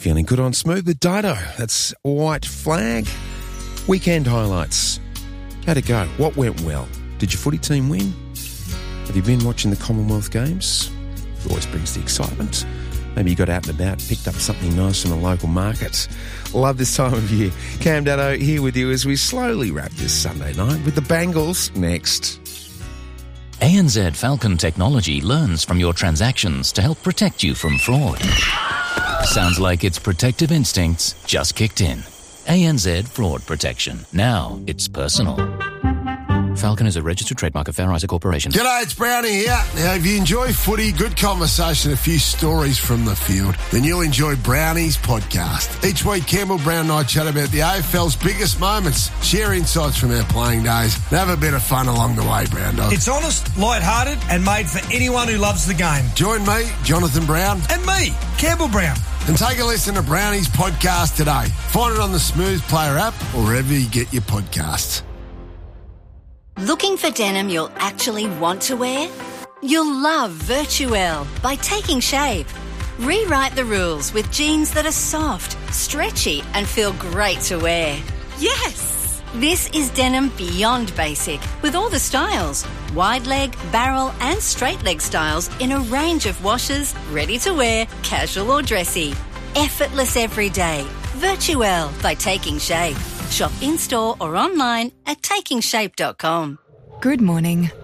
Feeling good on Smooth with Dido. That's White Flag. Weekend highlights. How'd it go? What went well? Did your footy team win? Have you been watching the Commonwealth Games? It always brings the excitement. Maybe you got out and about, picked up something nice from the local market. Love this time of year. Cam Dado here with you as we slowly wrap this Sunday night with the Bangles next. ANZ Falcon Technology learns from your transactions to help protect you from fraud. Sounds like its protective instincts just kicked in. ANZ Fraud Protection. Now it's personal. Falcon is a registered trademark of Fair Isaac Corporation. G'day, it's Brownie here. Now, if you enjoy footy, good conversation, a few stories from the field, then you'll enjoy Brownie's podcast. Each week, Campbell Brown and I chat about the AFL's biggest moments, share insights from our playing days, and have a bit of fun along the way, Brown Dog. It's honest, light-hearted, and made for anyone who loves the game. Join me, Jonathan Brown. And me, Campbell Brown. And take a listen to Brownie's podcast today. Find it on the Smooth Player app or wherever you get your podcasts. Looking for denim you'll actually want to wear? You'll love Virtuelle by Taking Shape. Rewrite the rules with jeans that are soft, stretchy, and feel great to wear. Yes! This is denim beyond basic, with all the styles. Wide leg, barrel, and straight leg styles in a range of washes, ready to wear, casual or dressy. Effortless every day. Virtuelle by Taking Shape. Shop in-store or online at takingshape.com. Good morning.